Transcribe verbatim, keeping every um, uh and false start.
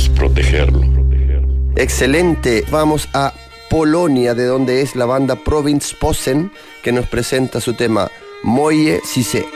es protegerlo. Excelente, vamos a Polonia, de donde es la banda Provinz Posen, que nos presenta su tema Moje si se